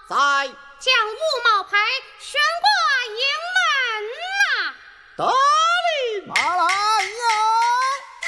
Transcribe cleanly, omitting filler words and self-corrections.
在将乌帽牌悬挂营门呐。 得。